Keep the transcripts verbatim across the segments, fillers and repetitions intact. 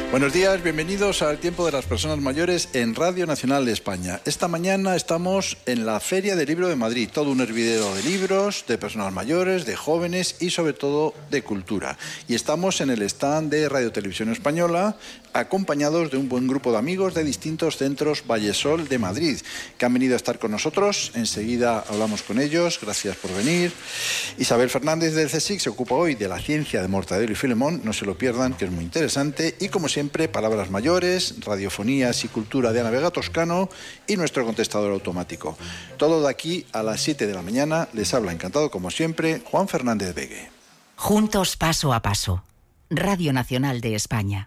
Buenos días, bienvenidos al Tiempo de las Personas Mayores en Radio Nacional de España. Esta mañana estamos en la Feria del Libro de Madrid, todo un hervidero de libros, de personas mayores, de jóvenes y sobre todo de cultura. Y estamos en el stand de Radio Televisión Española, acompañados de un buen grupo de amigos de distintos centros Vallesol de Madrid, que han venido a estar con nosotros. Enseguida hablamos con ellos, gracias por venir. Isabel Fernández del CSIC se ocupa hoy de la ciencia de Mortadelo y Filemón, no se lo pierdan, que es muy interesante. Y como siempre, Siempre, palabras mayores, radiofonías y cultura de Ana Vega Toscano y nuestro contestador automático. Todo de aquí a las siete de la mañana. Les habla encantado, como siempre, Juan Fernández Vegue. Juntos paso a paso. Radio Nacional de España.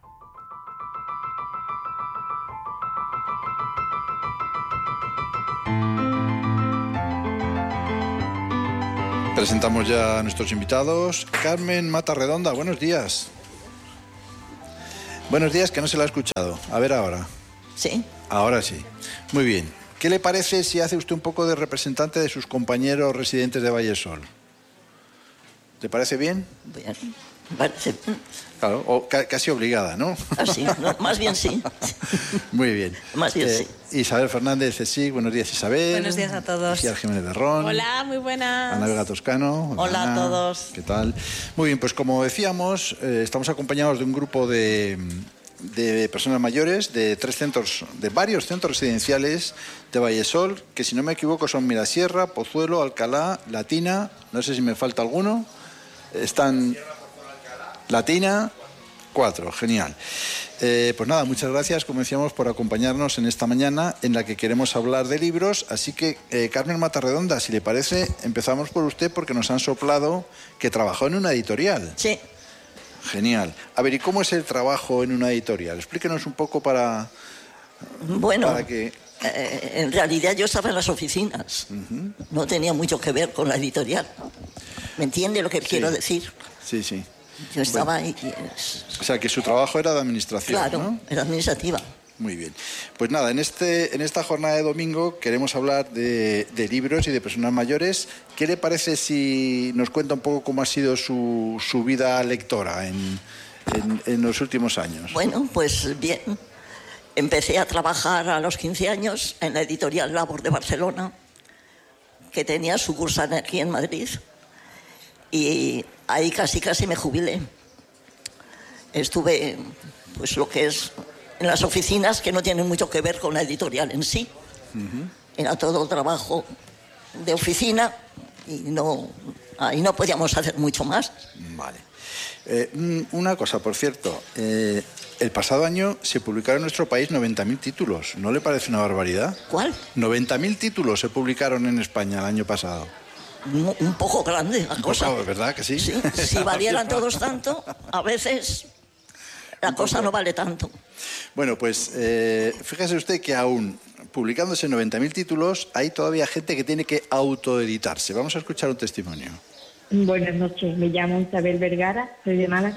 Presentamos ya a nuestros invitados. Carmen Matarredonda, buenos días. Buenos días, que no se la ha escuchado. A ver ahora. Sí. Ahora sí. Muy bien. ¿Qué le parece si hace usted un poco de representante de sus compañeros residentes de Vallesol? ¿Te parece bien? Bien. Parece bien. Claro, o ca casi obligada, ¿no? Ah, sí, no, más bien sí. Muy bien. Más bien eh, sí. Isabel Fernández, CSIC, buenos días, Isabel. Buenos días a todos. García Jiménez de Ron. Hola, muy buenas. Ana Vega Toscano. Hola, Hola Ana, a todos. ¿Qué tal? Muy bien, pues como decíamos, eh, estamos acompañados de un grupo de, de personas mayores de tres centros, de varios centros residenciales de Vallesol, que si no me equivoco son Mirasierra, Pozuelo, Alcalá, Latina, no sé si me falta alguno. Están Latina, cuatro, genial. Eh, pues nada, muchas gracias, como decíamos, por acompañarnos en esta mañana en la que queremos hablar de libros. Así que, eh, Carmen Matarredonda, si le parece, empezamos por usted porque nos han soplado que trabajó en una editorial. Sí. Genial. A ver, ¿y cómo es el trabajo en una editorial? Explíquenos un poco para... Bueno, para que... eh, en realidad yo estaba en las oficinas. Uh-huh. No tenía mucho que ver con la editorial. ¿Me entiende lo que sí. quiero decir? Sí, sí. Yo estaba bueno, ahí... Es... O sea, que su trabajo era de administración, claro, ¿no? era administrativa. Muy bien. Pues nada, en, este, en esta jornada de domingo queremos hablar de, de libros y de personas mayores. ¿Qué le parece si nos cuenta un poco cómo ha sido su, su vida lectora en, en, en los últimos años? Bueno, pues bien. Empecé a trabajar a los quince años en la editorial Labor de Barcelona, que tenía sucursal aquí en Madrid. Y ahí casi casi me jubilé. Estuve, pues lo que es en las oficinas, que no tienen mucho que ver con la editorial en sí. Uh-huh. Era todo trabajo de oficina y no, ahí no podíamos hacer mucho más. Vale. Eh, una cosa, por cierto, eh, el pasado año se publicaron en nuestro país noventa mil títulos. ¿No le parece una barbaridad? ¿Cuál? noventa mil títulos se publicaron en España el año pasado. Un, un poco grande la un cosa. Poco, ¿verdad que sí? Sí, si valieran todos tanto, a veces la un cosa poco. no vale tanto. Bueno, pues eh, fíjese usted que aún publicándose noventa mil títulos, hay todavía gente que tiene que autoeditarse. Vamos a escuchar un testimonio. Buenas noches, me llamo Isabel Vergara, soy de Málaga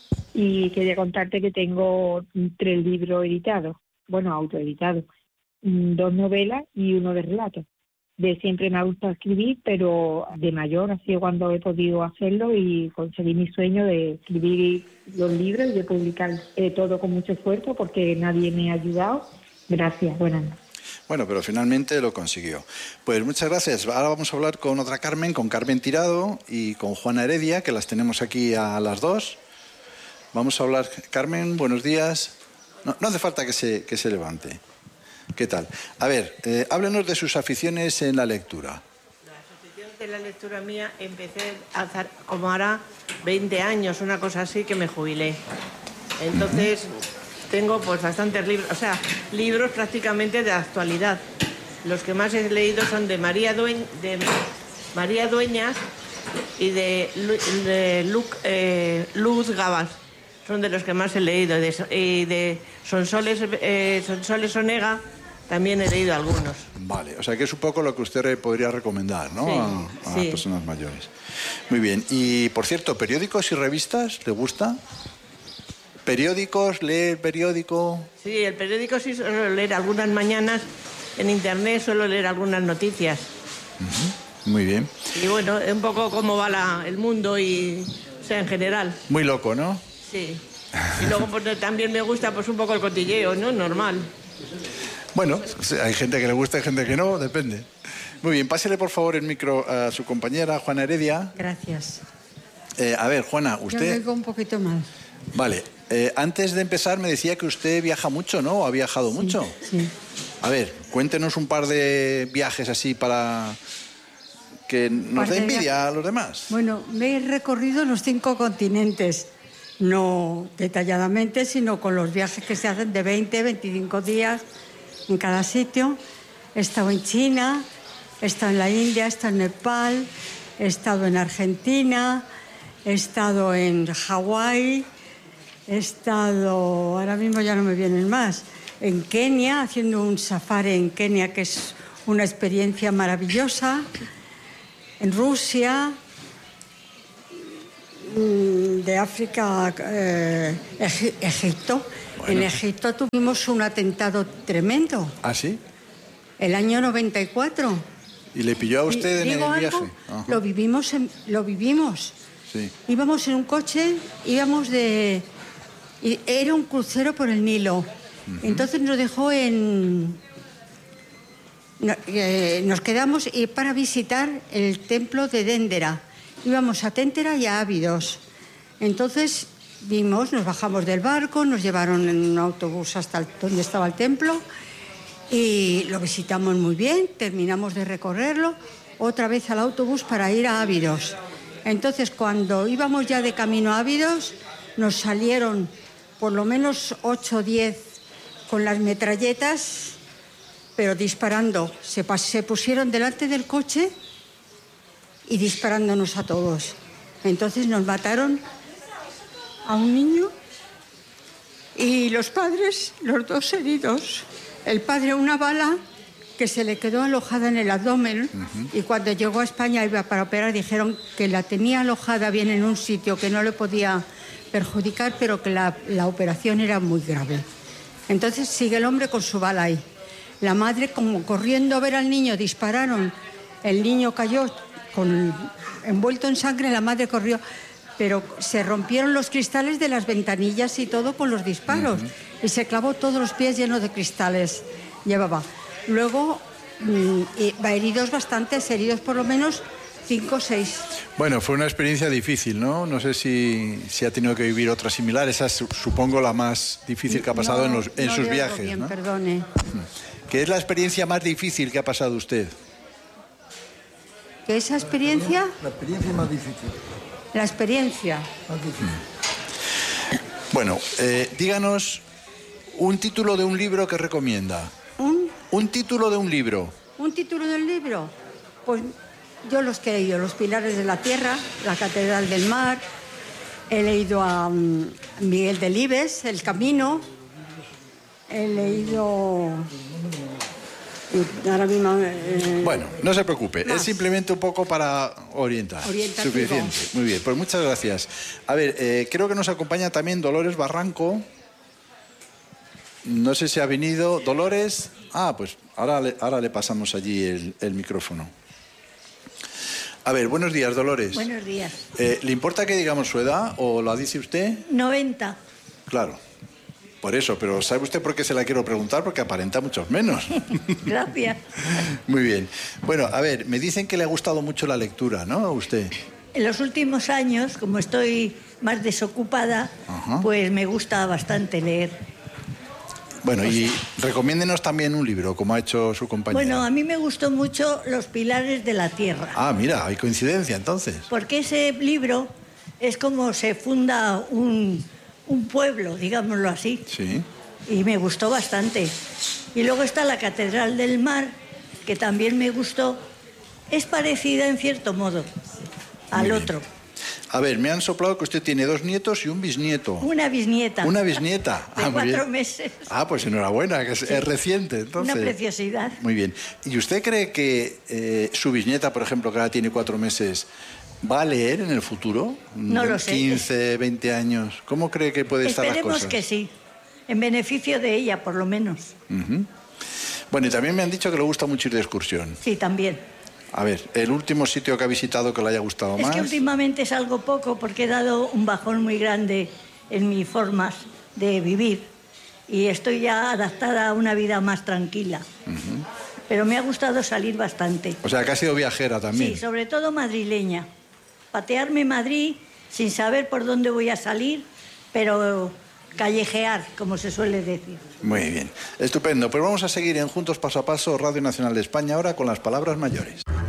y quería contarte que tengo tres libros editados, bueno, autoeditados, dos novelas y uno de relatos. De siempre me ha gustado escribir, pero de mayor ha sido cuando he podido hacerlo y conseguí mi sueño de escribir los libros y de publicar eh, todo con mucho esfuerzo porque nadie me ha ayudado. Gracias, buenas noches. Bueno, pero finalmente lo consiguió. Pues muchas gracias. Ahora vamos a hablar con otra Carmen, con Carmen Tirado y con Juana Heredia, que las tenemos aquí a las dos. Vamos a hablar. Carmen, buenos días. No, no hace falta que se, que se levante. ¿Qué tal? A ver, eh, háblenos de sus aficiones en la lectura. Las aficiones de la lectura mía empecé a hacer como ahora veinte años, una cosa así, que me jubilé. Entonces... Uh-huh. Tengo pues bastantes libros, o sea, libros prácticamente de actualidad. Los que más he leído son de María, Dueñ, de María Dueñas y de, de Luc, eh, Luz Gabas. Son de los que más he leído. De, y de Sonsoles, eh, Sonsoles Onega también he leído algunos. Vale, o sea que es un poco lo que usted podría recomendar, ¿no? Sí, a a sí. las personas mayores. Muy bien. Y, por cierto, ¿periódicos y revistas le gusta? ¿Periódicos? ¿Lee el periódico? Sí, el periódico sí suelo leer algunas mañanas. En internet suelo leer algunas noticias. Uh-huh. Muy bien. Y bueno, un poco cómo va la, el mundo y, o sea, en general. Muy loco, ¿no? Sí. Y luego pues, también me gusta pues un poco el cotilleo, ¿no? Normal. Bueno, hay gente que le gusta y gente que no, depende. Muy bien, pásele por favor el micro a su compañera, Juana Heredia. Gracias. Eh, a ver, Juana, usted... Yo me oigo un poquito mal. Vale, eh, antes de empezar me decía que usted viaja mucho, ¿no? ¿Ha viajado Sí, mucho? Sí. A ver, cuéntenos un par de viajes así para que nos Par dé de envidia via- a los demás. Bueno, me he recorrido los cinco continentes, no detalladamente, sino con los viajes que se hacen de veinte, veinticinco días en cada sitio. He estado en China, he estado en la India, he estado en Nepal, he estado en Argentina, he estado en Hawái, he estado, ahora mismo ya no me vienen más, en Kenia, haciendo un safari en Kenia, que es una experiencia maravillosa, en Rusia, de África, eh, Egi- Egipto. Bueno. En Egipto tuvimos un atentado tremendo, ¿Ah, sí? el año noventa y cuatro. ¿Y le pilló a usted en el ¿Digo viaje? algo? Ajá. Lo vivimos, en- lo vivimos. Sí. Íbamos en un coche, íbamos de... y era un crucero por el Nilo. Entonces nos dejó en... no- eh, nos quedamos y para visitar el templo de Déndera. Íbamos a Téntera y a Ábidos. Entonces vimos, nos bajamos del barco, nos llevaron en un autobús hasta el- donde estaba el templo y lo visitamos muy bien, terminamos de recorrerlo, otra vez al autobús para ir a Ábidos. Entonces, cuando íbamos ya de camino a Ábidos, nos salieron por lo menos ocho o diez con las metralletas, pero disparando. Se, pas- se pusieron delante del coche y disparándonos a todos. Entonces nos mataron a un niño y los padres, los dos heridos. El padre una bala que se le quedó alojada en el abdomen y cuando llegó a España iba para operar dijeron que la tenía alojada bien en un sitio que no le podía perjudicar, pero que la, la operación era muy grave. Entonces sigue el hombre con su bala ahí. La madre, como corriendo a ver al niño, dispararon. El niño cayó con, envuelto en sangre, la madre corrió, pero se rompieron los cristales de las ventanillas y todo con los disparos. Y se clavó todos los pies llenos de cristales. Llevaba. Luego, mm, y va heridos bastantes, heridos por lo menos cinco o seis. Bueno, fue una experiencia difícil, ¿no? No sé si, si ha tenido que vivir otra similar. Esa es, supongo, la más difícil que ha pasado No, en, los, en no sus le oigo viajes, bien, ¿no? Perdone. ¿Qué es la experiencia más difícil que ha pasado usted? ¿Que esa experiencia? La experiencia más difícil. La experiencia. Más difícil. Bueno, eh, díganos un título de un libro que recomienda. ¿Un? Un título de un libro. ¿Un título del libro? Pues yo los que he leído, Los Pilares de la Tierra, La Catedral del Mar, he leído a um, Miguel Delibes, El Camino, he leído... y ahora mismo... eh, Bueno, no se preocupe, Más. es simplemente un poco para orientar. Orientativo. Suficiente. Muy bien, pues muchas gracias. A ver, eh, creo que nos acompaña también Dolores Barranco. No sé si ha venido. Dolores. Ah, pues ahora le, ahora le pasamos allí el, el micrófono. A ver, buenos días, Dolores. Buenos días. Eh, ¿Le importa que digamos su edad o la dice usted? noventa. Claro. Por eso, pero ¿sabe usted por qué se la quiero preguntar? Porque aparenta muchos menos. Gracias. Muy bien. Bueno, a ver, me dicen que le ha gustado mucho la lectura, ¿no? A usted. En los últimos años, como estoy más desocupada, Ajá. pues me gusta bastante leer. Bueno, y recomiéndenos también un libro, como ha hecho su compañera. Bueno, a mí me gustó mucho Los Pilares de la Tierra, Ah, mira, hay coincidencia entonces. porque ese libro es como se funda un, un pueblo, digámoslo así, Sí. y me gustó bastante. Y luego está La Catedral del Mar, que también me gustó. Es parecida en cierto modo al Muy bien. otro. A ver, me han soplado que usted tiene dos nietos y un bisnieto. Una bisnieta. Una bisnieta. De muy cuatro bien. meses. Ah, pues enhorabuena, que es, es reciente, entonces. Una preciosidad. Muy bien. ¿Y usted cree que eh, su bisnieta, por ejemplo, que ahora tiene cuatro meses, va a leer en el futuro? No lo sé. quince, veinte años. ¿Cómo cree que puede estar las Esperemos cosas? que sí, en beneficio de ella, por lo menos. Ujú. Bueno, y también me han dicho que le gusta mucho ir de excursión. Sí, también. A ver, el último sitio que ha visitado que le haya gustado Es más. que últimamente salgo poco porque he dado un bajón muy grande en mis formas de vivir y estoy ya adaptada a una vida más tranquila. Uh-huh. Pero me ha gustado salir bastante. O sea, que has sido viajera también. Sí, sobre todo madrileña. Patearme Madrid sin saber por dónde voy a salir, pero callejear, como se suele decir. Muy bien, estupendo. Pues vamos a seguir en Juntos Paso a Paso, Radio Nacional de España, ahora con las palabras mayores.